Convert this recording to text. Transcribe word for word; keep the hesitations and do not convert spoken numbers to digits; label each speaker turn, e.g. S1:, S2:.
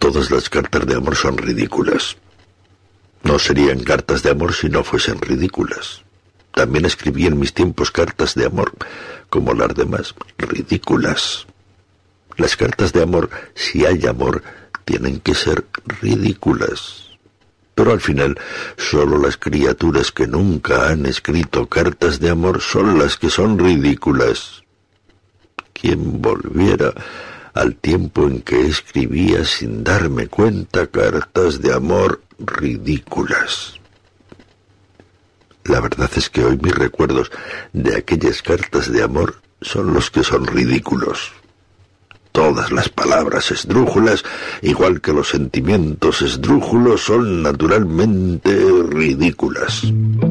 S1: Todas las cartas de amor son ridículas. No serían cartas de amor si no fuesen ridículas. También escribí en mis tiempos cartas de amor, como las demás, ridículas. Las cartas de amor, si hay amor, tienen que ser ridículas. Pero al final, solo las criaturas que nunca han escrito cartas de amor son las que son ridículas. ¿Quién volviera al tiempo en que escribía sin darme cuenta cartas de amor ridículas? La verdad es que hoy mis recuerdos de aquellas cartas de amor son los que son ridículos. Todas las palabras esdrújulas, igual que los sentimientos esdrújulos, son naturalmente ridículas.